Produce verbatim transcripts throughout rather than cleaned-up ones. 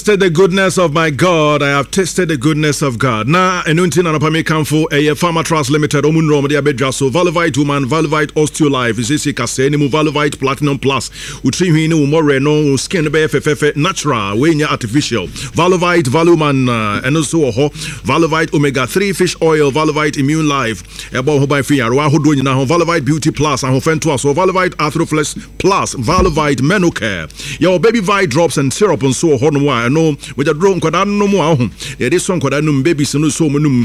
Tasted the goodness of my God. I have tasted the goodness of God. Na enunti na napame kamfo a Pharma Trust Limited omunro de abedra so Valivite woman Valivite Osteolife is isi kase ni mu Valivite Platinum Plus utri hwi ni more no skin be ffff natural we nya artificial Valivite Valuman and so ho Valivite Omega three fish oil Valivite Immune Life ebo ho by free arwa hodo nyina ho Valivite Beauty Plus and ho fento so Valivite Arthroflex Plus Valivite Menocare your baby vite drops and syrup and so ho no no we just draw nkwada no mu ahụ e dey so nkwada no baby so no so munum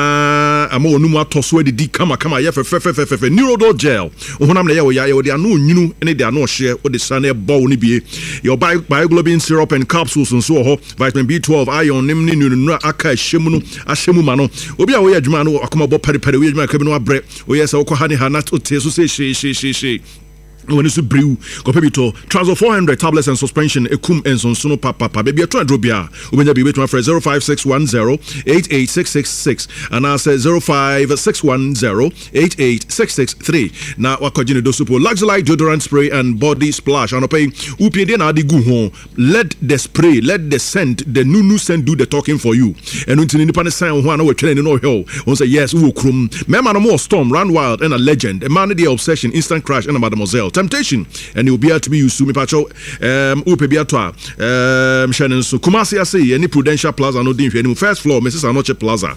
na ama onum atoso edi di kama kama ye fe fe fe fe fe neurodol gel ohunam na ye wo ya ye wo de anu nyunu ene de anu ohye wo de sane ball ni bie your bioglobin syrup and capsules and so ho vitamin B twelve iron nim ni nunu aka hyemu no ahyemu ma no obi a wo ye adwuma no akoma bo pare pare we adwuma kabi no abre wo ye se wo ko ha ni ha na to te so se she she she she when it's brew kopebito transfer four hundred tablets and suspension ekum enson suno papa papa baby try drobia obenya be wait my friend zero five six one zero eight eight six six six and I say zero five six one zero eight eight six six three na wakojine do supo Luxolite deodorant spray and body splash and pay upie dey na adi gu ho let the spray let the scent the nunu scent do the talking for you and untini nipa ne sign ho na we twene ni no hell won say yes wo krum mema no more storm run wild and a legend a man the obsession instant crash and mademoiselle temptation and you'll be able to be used to me pacho um upe biato um Shannon so Kumasi ase any Prudential Plaza no din hwe first floor Missus Anoche Plaza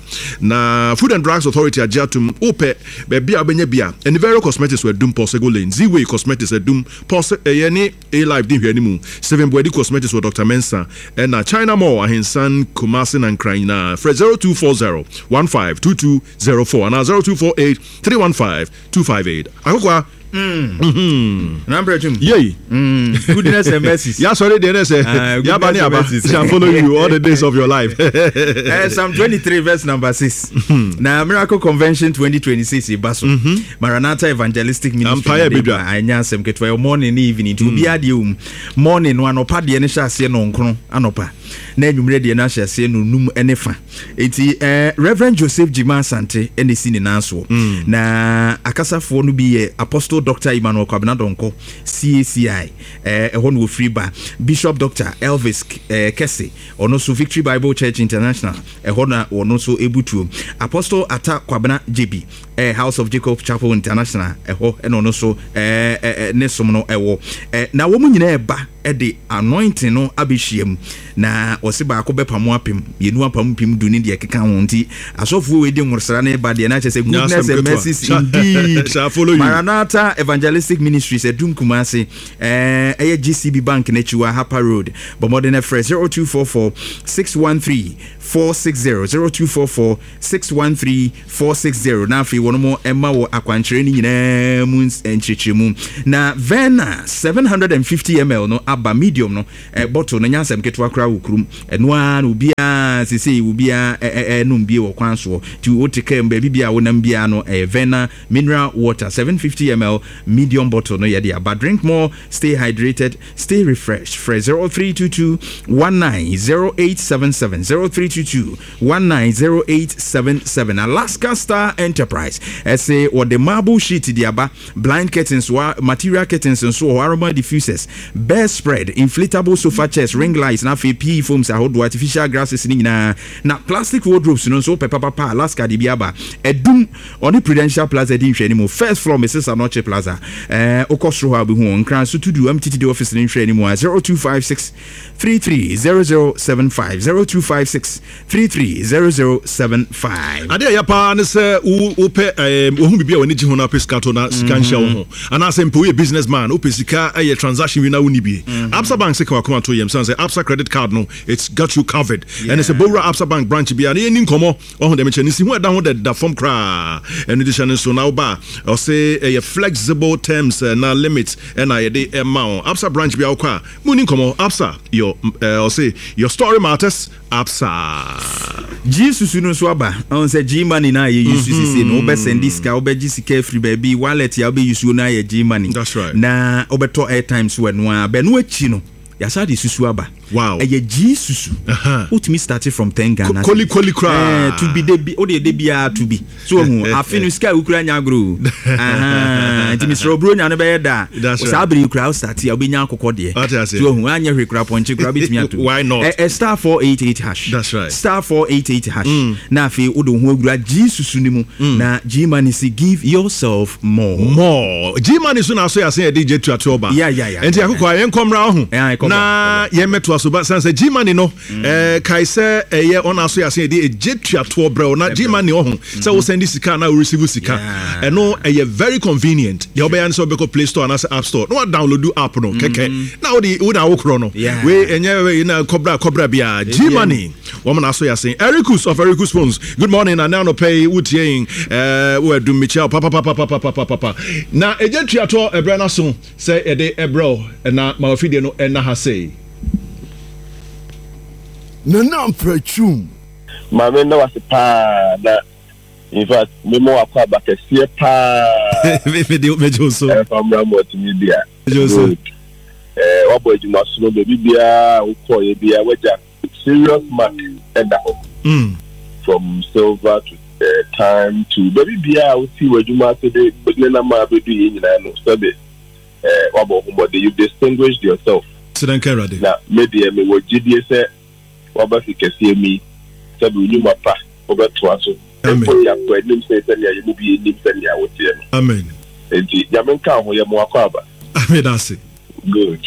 na Food and Drugs Authority ajatum upe be bia benya bia and Vero Cosmetics were dum Posego Lane Z-Way Cosmetics were dum pos any a live din hwe ni mu Seven Boydi Cosmetics with Doctor Mensa and na China Mall ahinsan Kumasi and Kraina for zero two four zero one five two two zero four and zero two four eight three one five two five eight akokwa Mm. Mm-hmm. Number two. Yay. Mm. Goodness and mercy. Yeah, sorry, the say. Yeah, Bani Abba shall follow you all the days of your life. uh, Psalm twenty-three, verse number six. Now, Miracle Convention twenty twenty-six, Ibaso. Maranatha Evangelistic Ministry. I nyasem ketwa morning evening to be adium. Morning one opa de ne hyase no nkro anopa. Na enwumre de na hyase no num enefa. Enti eh Reverend Joseph Jima Asante ene si ne nanso. Na akasafo no bi ye Apostle Doctor Emmanuel Kwabena C A C I eh ehon wo free bar Bishop Doctor Elvis eh, Kese ono so Victory Bible Church International ehon na ono so ebutuo Apostle Ata Kwabena J B eh, House of Jacob Chapel International eho eno no so eh, eh, ne som no ewo eh, na wo mu nyina eba e de anointing no abehiem na osiba akobepa mo apem yenu apam pim duni de keka wonti asofo we de nwursara na eba de na chese goodness and mercy indeed Maranatha Evangelistic Ministries Edum Kumasi eh eh G C B Bank Nechiwa Hapa Road Bomodene Fresh zero two four four six one three four six zero zero two four four six one three four six zero na afi wono mo emma wo akwankyere ni nyina mu enchichemu na Vena seven hundred fifty milliliters no aba medium no eh, bottle no nyansem ketwa kra wukrum eno an obia sisi obia eh, eh, no mbie wo kwanso ti wotike mba bibia wonam bia no eh, Vena mineral water seven fifty milliliters medium bottle no yede aba drink more stay hydrated stay refreshed for zero three two two one nine zero eight seven seven zero three two two one nine zero eight seven seven Alaska Star Enterprise say what the marble sheet the aba blind curtains wa material curtains and so aroma diffusers bed spread inflatable sofa chairs ring lights na P E foams ahodo artificial grasses ni na na plastic wardrobes no so pepper papa Alaska di biaba edum on Prudential Plaza di nhwe ni mo first floor Missus Anoche Plaza eh okosro ha bi hu nkran so to do M T T D office ni nhwe ni mo zero two five six three three zero zero seven five zero two five six three three zero zero seven five ade ya pa ne se wo pe wo hu bibia woni ji ho na pescato na scan show ho ana se mpo we businessman wo pesika eh transaction we na woni bi Absa Bank se kwa kuma to yem say Absa credit card no it's got you covered yeah. And it's a Bora Absa Bank branch bi ana eni nkomo oh dem cheni si hu da ho da form kra and edition so now ba or say a flexible terms uh, na limits and I dey amount Absa branch bi akwa muni nkomo Absa your uh, or say your story matters Absa Jesus no so aba on say G money na ye use say no be send this ka obeji sika free baby wallet ya be use na ye G money that's right na obeto airtime so no a be no achi no ya sa de susu aba Wow. A Jesus. What me started from ten Ghana. Koli koli kra. To be the o de de bia to be. So I finish sky ukura nya grow. Aha. Nti Mister Obronya no be da. Sabri ukura start ya obenya akokɔ de. So hu anya hwekura ponche kura bitimi ato. Why not? A star four eight eight hash. That's right. Star four eight eight hash. Na afi o do hu agura Jesus ni mu. Na G-Man is give yourself more. More. G-Man is na so ya say D J to atoba. Yeah yeah yeah. Enti akokɔ ayen komra ho. Na ye meto aso ba sanse G-Man no eh kai se eye ona so ya say dey ejetu ato brɛ na G-Man ho say wo send sika na wo receive sika eno eye very convenient dey obeya so be ko Play Store na App Store no download do app no keke na wo dey wo na wo kro no we enye we na cobra cobra bia G-Man woman na so ya say Ericus of Ericus Phones good morning and now no pay wutie eh wo adum Michel papa papa papa papa papa na ejetu ato ebrɛ na so say e dey ebro na ma ofide no na ha say Nana Prechum. Mama no was a pa that in fact me mo akwa ba kese pa me me de me joso from Ramot media joso eh wa boy juma so be bia ukọ ye bia waja serious mark and that mm from silver to uh, time to baby bia we see wajuma so de na ma be do ye nyina no so be eh wa bo humbo you distinguished yourself Sidan Kerade na media me wo gidie se Oba fikesi mi sabu nyuma pa oba toaso amen ya kwa nim se se ya mu bi nim se ya wotie no amen enti jamen ka ho ya mo akwa aba amen that's it good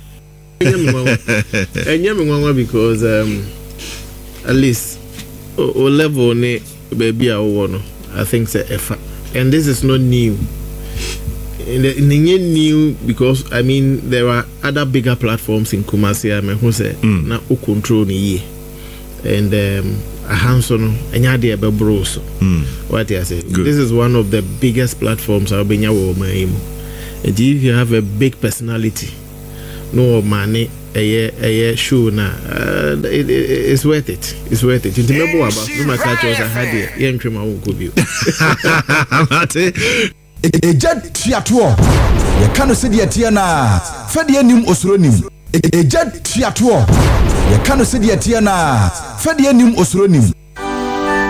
enye me nwanwa because um at least o, o level ne baby a wo no I think say efa and this is not new in the in new because I mean there are other bigger platforms in Kumasi I mean who say mm. na o control ni ye and um a hands on enya de be bro so what I say this is one of the biggest platforms I've been yawo my and if you have a big personality no money a a show na uh, it, it, it's worth it it's worth it you remember about my catch was I had here yen twema won ko bi Eja tiato ye kanu se de tie na fa de anim osoro nim Eja tiato ye kanu se de tie na fa de anim osoro nim